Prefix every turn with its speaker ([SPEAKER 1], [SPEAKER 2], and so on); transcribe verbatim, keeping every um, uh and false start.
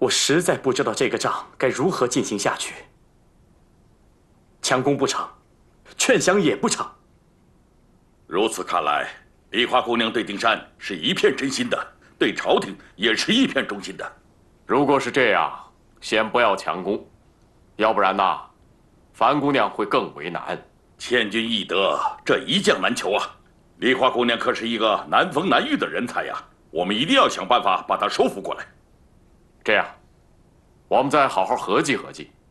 [SPEAKER 1] 我实在不知道这个仗该如何进行下去。强攻不成，劝降也不成。
[SPEAKER 2] 如此看来，梨花姑娘对丁山是一片真心的，对朝廷也是一片忠心的。
[SPEAKER 3] 如果是这样，先不要强攻，要不然呐，樊姑娘会更为难。
[SPEAKER 2] 千军易得，这一将难求啊！梨花姑娘可是一个难逢难遇的人才呀，我们一定要想办法把她收服过来。
[SPEAKER 3] 这样，我们再好好合计合计。